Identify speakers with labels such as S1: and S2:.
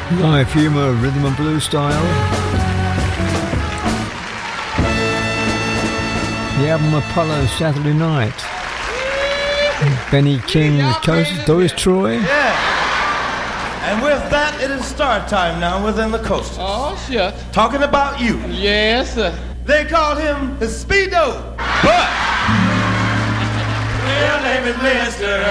S1: Live humour, rhythm and blues style. The album Apollo Saturday Night. Benny King, Doris Troy.
S2: Yeah. And with that, it is start time now within the Coasters.
S3: Oh, shit.
S2: Talking about you.
S3: Yes, sir.
S2: They called him the Speedo, but real name is Mr.